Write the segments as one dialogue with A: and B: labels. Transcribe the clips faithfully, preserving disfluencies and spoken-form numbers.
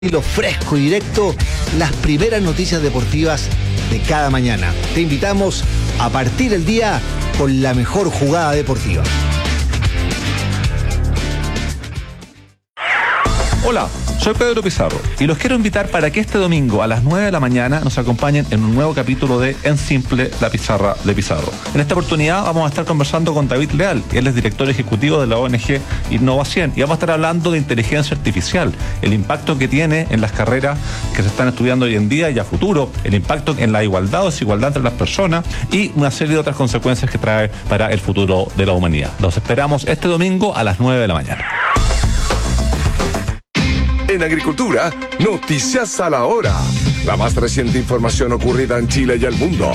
A: Lo fresco y directo, las primeras noticias deportivas de cada mañana. Te invitamos a partir el día con la mejor jugada deportiva.
B: Hola, soy Pedro Pizarro y los quiero invitar para que este domingo a las nueve de la mañana nos acompañen en un nuevo capítulo de En Simple, la pizarra de Pizarro. En esta oportunidad vamos a estar conversando con David Leal, él es director ejecutivo de la O N G Innovación, y vamos a estar hablando de inteligencia artificial, el impacto que tiene en las carreras que se están estudiando hoy en día y a futuro, el impacto en la igualdad o desigualdad entre las personas y una serie de otras consecuencias que trae para el futuro de la humanidad. Los esperamos este domingo a las nueve de la mañana.
C: En Agricultura, noticias a la hora. La más reciente información ocurrida en Chile y el mundo.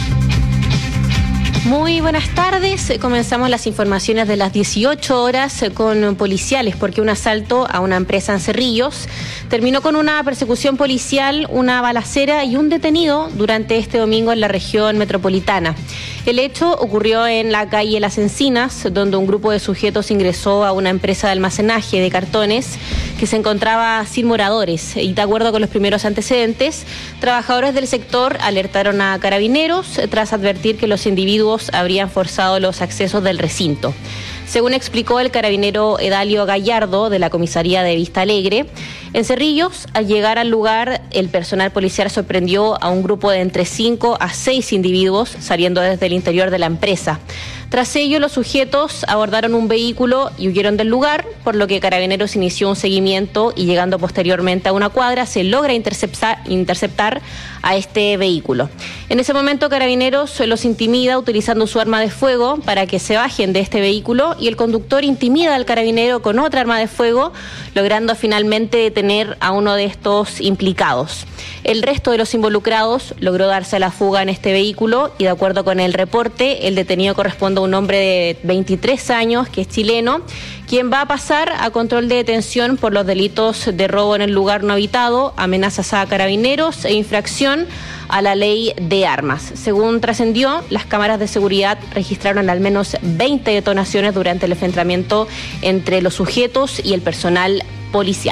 D: Muy buenas tardes. Comenzamos las informaciones de las dieciocho horas con policiales, porque un asalto a una empresa en Cerrillos terminó con una persecución policial, una balacera y un detenido durante este domingo en la región metropolitana. El hecho ocurrió en la calle Las Encinas, donde un grupo de sujetos ingresó a una empresa de almacenaje de cartones que se encontraba sin moradores. Y de acuerdo con los primeros antecedentes, trabajadores del sector alertaron a carabineros tras advertir que los individuos habrían forzado los accesos del recinto. Según explicó el carabinero Edalio Gallardo de la comisaría de Vista Alegre, en Cerrillos, al llegar al lugar, el personal policial sorprendió a un grupo de entre cinco a seis individuos saliendo desde el interior de la empresa. Tras ello, los sujetos abordaron un vehículo y huyeron del lugar, por lo que Carabineros inició un seguimiento y llegando posteriormente a una cuadra se logra interceptar, interceptar a este vehículo. En ese momento, Carabineros los intimida utilizando su arma de fuego para que se bajen de este vehículo y el conductor intimida al carabinero con otra arma de fuego, logrando finalmente detener a uno de estos implicados. El resto de los involucrados logró darse a la fuga en este vehículo y, de acuerdo con el reporte, el detenido corresponde a un hombre de veintitrés años que es chileno, quien va a pasar a control de detención por los delitos de robo en el lugar no habitado, amenazas a carabineros e infracción a la ley de armas. Según trascendió, las cámaras de seguridad registraron al menos veinte detonaciones durante el enfrentamiento entre los sujetos y el personal policial.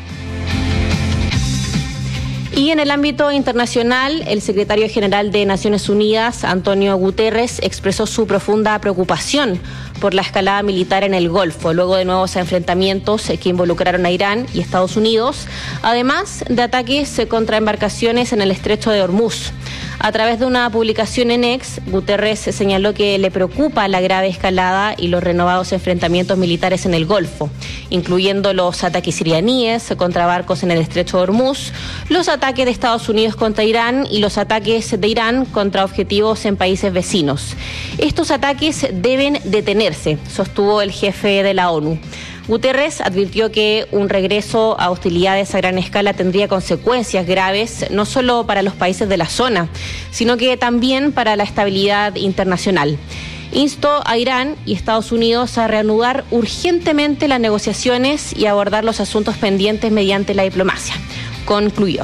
D: Y en el ámbito internacional, el secretario general de Naciones Unidas, Antonio Guterres, expresó su profunda preocupación por la escalada militar en el Golfo, luego de nuevos enfrentamientos que involucraron a Irán y Estados Unidos, además de ataques contra embarcaciones en el estrecho de Hormuz. A través de una publicación en X, Guterres señaló que le preocupa la grave escalada y los renovados enfrentamientos militares en el Golfo, incluyendo los ataques iraníes contra barcos en el estrecho de Hormuz, los ataques de Estados Unidos contra Irán y los ataques de Irán contra objetivos en países vecinos. Estos ataques deben detenerse, sostuvo el jefe de la ONU. Guterres advirtió que un regreso a hostilidades a gran escala tendría consecuencias graves, no solo para los países de la zona, sino que también para la estabilidad internacional. Instó a Irán y Estados Unidos a reanudar urgentemente las negociaciones y abordar los asuntos pendientes mediante la diplomacia. Concluyó.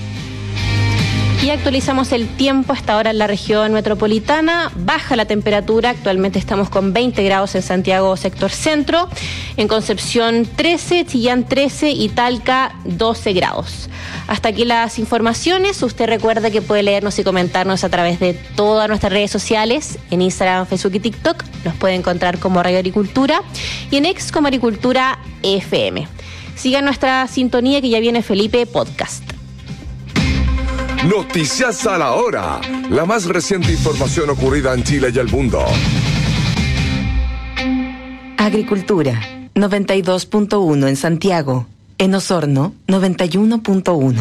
D: Y actualizamos el tiempo hasta ahora en la región metropolitana. Baja la temperatura, actualmente estamos con veinte grados en Santiago, sector centro. En Concepción trece, Chillán trece y Talca doce grados. Hasta aquí las informaciones. Usted recuerde que puede leernos y comentarnos a través de todas nuestras redes sociales. En Instagram, Facebook y TikTok nos puede encontrar como Radio Agricultura y en X como Agricultura F M. Sigan nuestra sintonía que ya viene Felipe Podcast.
C: Noticias a la hora. La más reciente información ocurrida en Chile y el mundo.
E: Agricultura, noventa y dos punto uno en Santiago. En Osorno, noventa y uno punto uno.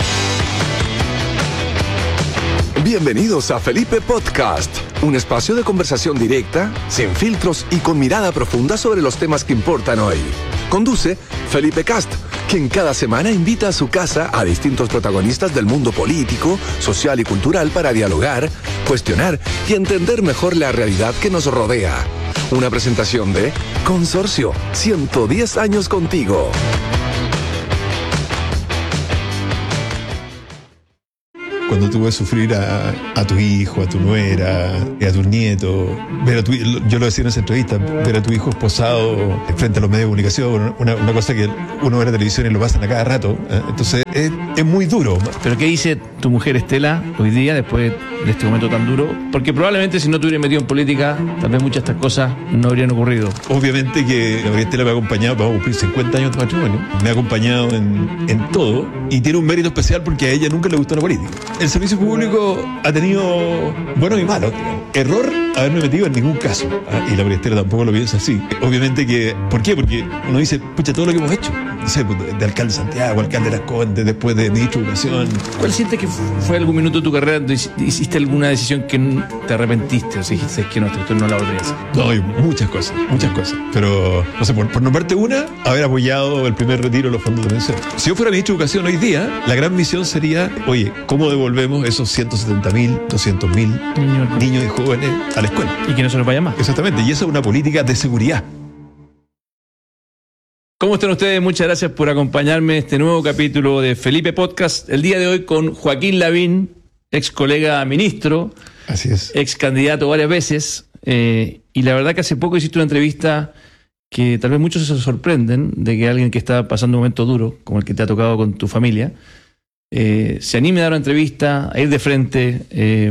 C: Bienvenidos a Felipe Podcast, un espacio de conversación directa, sin filtros y con mirada profunda sobre los temas que importan hoy. Conduce Felipe Cast, quien cada semana invita a su casa a distintos protagonistas del mundo político, social y cultural para dialogar, cuestionar y entender mejor la realidad que nos rodea. Una presentación de Consorcio, ciento diez años contigo.
F: cuando tú ves sufrir a, a tu hijo, a tu nuera, a tu nieto, ver a tu, yo lo decía en esa entrevista, ver a tu hijo esposado frente a los medios de comunicación, una, una cosa que uno ve en la televisión y lo pasan a cada rato, ¿eh? Entonces es, es muy duro.
G: ¿Pero qué dice tu mujer Estela hoy día, después de este momento tan duro? Porque probablemente si no te hubieras metido en política, tal vez muchas de estas cosas no habrían ocurrido.
F: Obviamente que la María Estela me ha acompañado, vamos a cumplir cincuenta años de matrimonio, me ha acompañado en, en todo y tiene un mérito especial porque a ella nunca le gustó la política. El servicio público ha tenido buenos y malos. Error haberme metido en ningún caso. ¿Ah? Y la María Estela tampoco lo piensa así. Obviamente que, ¿por qué? Porque uno dice, pucha, todo lo que hemos hecho. No sé, de alcalde de Santiago, alcalde de Las Condes, después de ministro de Educación.
G: ¿Cuál sientes que fue algún minuto de tu carrera donde hiciste alguna decisión que te arrepentiste? O sea, dijiste que no, esto no la volvería a hacer.
F: No, hay muchas cosas, muchas cosas. Pero, no sé, por, por nombrarte una, haber apoyado el primer retiro de los fondos de pensión. Si yo fuera ministro de Educación hoy día, la gran misión sería, oye, ¿cómo devolvemos esos ciento setenta mil, doscientos mil niños, niños y jóvenes a la escuela?
G: Y que no se nos vaya más.
F: Exactamente, y esa es una política de seguridad.
G: ¿Cómo están ustedes? Muchas gracias por acompañarme en este nuevo capítulo de Felipe Podcast. El día de hoy con Joaquín Lavín, ex colega ministro.
F: Así es.
G: Ex candidato varias veces. Eh, y la verdad que hace poco hiciste una entrevista que tal vez muchos se sorprenden de que alguien que está pasando un momento duro, como el que te ha tocado con tu familia, eh, se anime a dar una entrevista, a ir de frente. Eh,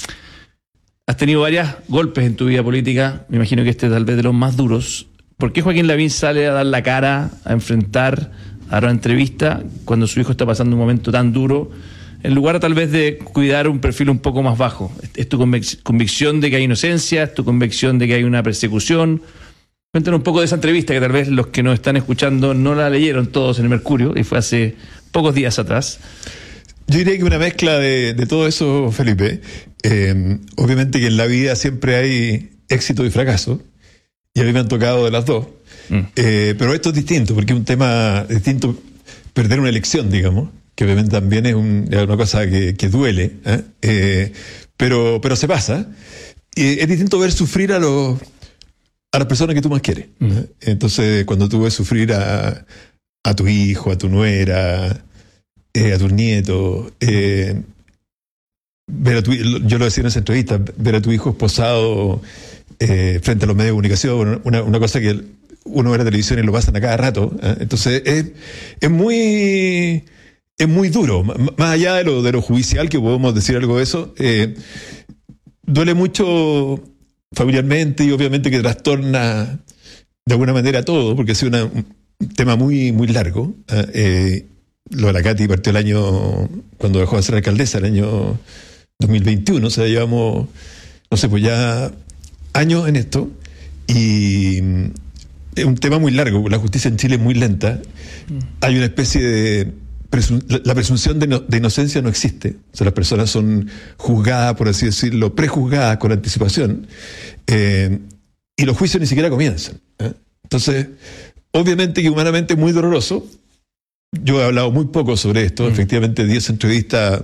G: has tenido varios golpes en tu vida política. Me imagino que este es tal vez de los más duros. ¿Por qué Joaquín Lavín sale a dar la cara, a enfrentar, a dar una entrevista cuando su hijo está pasando un momento tan duro, en lugar tal vez de cuidar un perfil un poco más bajo? ¿Es tu convic- convicción de que hay inocencia? ¿Es tu convicción de que hay una persecución? Cuéntanos un poco de esa entrevista que tal vez los que nos están escuchando no la leyeron todos en el Mercurio y fue hace pocos días atrás.
F: Yo diría que una mezcla de, de todo eso, Felipe. Eh, obviamente que en la vida siempre hay éxito y fracaso. Y a mí me han tocado de las dos. Mm. Eh, pero esto es distinto, porque es un tema distinto perder una elección, digamos, que obviamente también es, un, es una cosa que, que duele, ¿eh? Eh, pero, pero se pasa. Y es distinto ver sufrir a los a las personas que tú más quieres. Mm. ¿eh? Entonces, cuando tú ves sufrir a, a tu hijo, a tu nuera, eh, a tus nietos, eh, ver a tu, yo lo decía en esa entrevista, ver a tu hijo esposado Eh, frente a los medios de comunicación, una, una cosa que uno ve en la televisión y lo pasan a cada rato, ¿eh? Entonces es, es muy es muy duro, M- más allá de lo, de lo judicial, que podemos decir algo de eso, eh, duele mucho familiarmente y obviamente que trastorna de alguna manera todo, porque ha sido una, un tema muy, muy largo. ¿eh? Eh, lo de la Katy partió el año, cuando dejó de ser alcaldesa, el año dos mil veintiuno, o sea, llevamos, no sé, pues ya años en esto, y es un tema muy largo. La justicia en Chile es muy lenta. Hay una especie de presun- la presunción de, no, de inocencia no existe. O sea, las personas son juzgadas, por así decirlo, prejuzgadas con anticipación, eh, y los juicios ni siquiera comienzan, ¿eh? Entonces, obviamente que humanamente es muy doloroso. Yo he hablado muy poco sobre esto. Mm. Efectivamente, di esa entrevista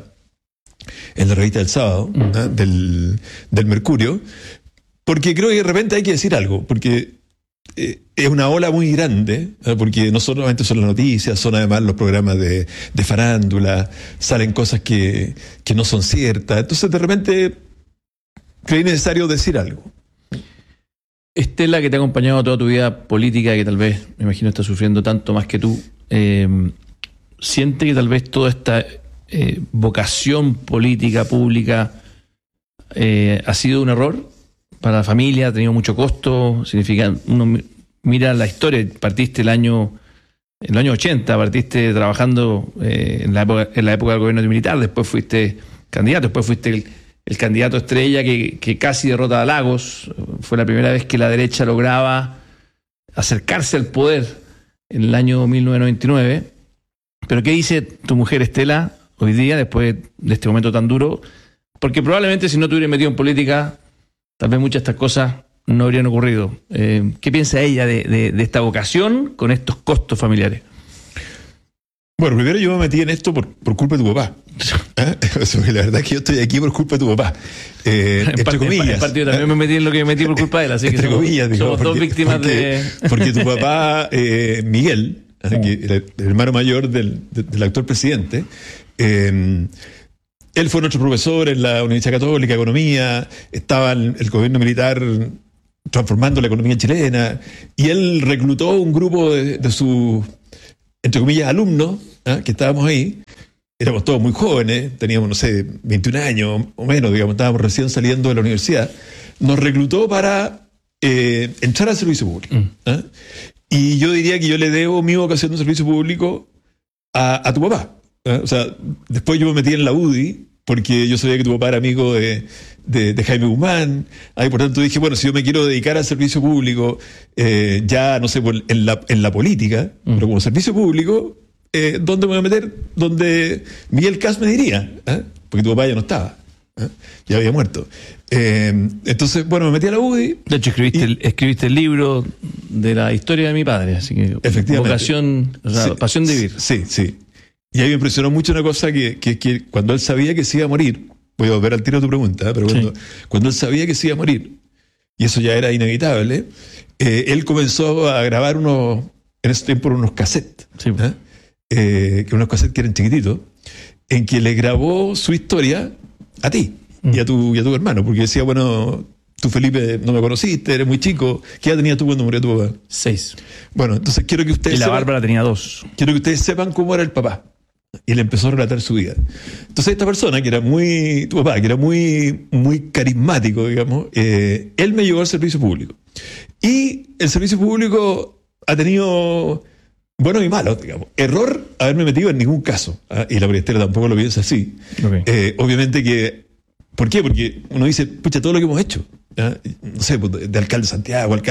F: en la revista del sábado, mm. ¿eh? del, del Mercurio, porque creo que de repente hay que decir algo, porque eh, es una ola muy grande, ¿eh? Porque no solamente son las noticias, son además los programas de, de farándula, salen cosas que, que no son ciertas. Entonces, de repente, creí necesario decir algo.
G: Estela, que te ha acompañado toda tu vida política, que tal vez, me imagino, está sufriendo tanto más que tú, eh, ¿siente que tal vez toda esta eh, vocación política, pública, eh, ha sido un error para la familia? ¿Ha tenido mucho costo? Significa, uno mira la historia, partiste el año, en el año ochenta, partiste trabajando eh, en, la época, en la época del gobierno militar, después fuiste candidato, después fuiste el, el candidato estrella que, que casi derrota a Lagos. Fue la primera vez que la derecha lograba acercarse al poder en el año mil novecientos noventa y nueve. Pero ¿qué dice tu mujer Estela hoy día, después de este momento tan duro? Porque probablemente si no te hubieras metido en política, tal vez muchas de estas cosas no habrían ocurrido. Eh, ¿Qué piensa ella de, de, de esta vocación con estos costos familiares?
F: Bueno, primero yo me metí en esto por, por culpa de tu papá. ¿Eh? O sea, la verdad es que yo estoy aquí por culpa de tu papá. Eh,
G: en
F: entre
G: parte,
F: comillas.
G: En parte yo también me metí en lo que me metí por culpa de él, así que
F: entre
G: somos,
F: comillas, digo,
G: somos
F: porque,
G: dos víctimas
F: porque,
G: de...
F: Porque tu papá, eh, Miguel, ¿eh? que era el hermano mayor del, del actual presidente, eh, él fue nuestro profesor en la Universidad Católica, Economía, estaba el, el gobierno militar transformando la economía chilena, y él reclutó un grupo de, de sus, entre comillas, alumnos, ¿eh? que estábamos ahí. Éramos todos muy jóvenes, teníamos, no sé, veintiún años o menos, digamos, estábamos recién saliendo de la universidad. Nos reclutó para eh, entrar al servicio público. Mm. ¿eh? Y yo diría que yo le debo mi vocación de servicio público a, a tu papá. ¿eh? O sea, después yo me metí en la U D I, porque yo sabía que tu papá era amigo de, de, de Jaime Guzmán. Ahí, por tanto, dije, bueno, si yo me quiero dedicar al servicio público, eh, ya, no sé, en la, en la política, mm. pero como servicio público, eh, ¿dónde me voy a meter? Donde Miguel Kast me diría, ¿eh? porque tu papá ya no estaba, ¿eh? ya había muerto. Eh, entonces, bueno, me metí a la U D I.
G: De hecho, escribiste, y, el, escribiste el libro de la historia de mi padre, así que
F: efectivamente.
G: Vocación, o sea, sí, pasión de vivir.
F: Sí, sí. Y ahí me impresionó mucho una cosa que, que, que cuando él sabía que se iba a morir, voy a volver al tiro de tu pregunta, ¿eh? pero cuando, sí. cuando él sabía que se iba a morir, y eso ya era inevitable, eh, él comenzó a grabar unos, en ese tiempo unos cassettes, sí. ¿eh? Eh, que unos cassettes que eran chiquititos, en que le grabó su historia a ti mm. y, a tu, y a tu hermano, porque decía, bueno, tú, Felipe, no me conociste, eres muy chico. ¿Qué edad tenías tú cuando murió tu papá?
G: Seis.
F: Bueno, entonces quiero que ustedes
G: Y la
F: sepan,
G: Bárbara tenía dos.
F: Quiero que ustedes sepan cómo era el papá. Y él empezó a relatar su vida. Entonces esta persona, que era muy, tu papá, que era muy, muy carismático, digamos, eh, él me llevó al servicio público. Y el servicio público ha tenido buenos y malos, digamos. Error haberme metido en ningún caso. ¿eh? Y la Priestera tampoco lo piensa así. Okay. Eh, obviamente que... ¿Por qué? Porque uno dice, pucha, todo lo que hemos hecho. ¿eh? No sé, de alcalde de Santiago, alcalde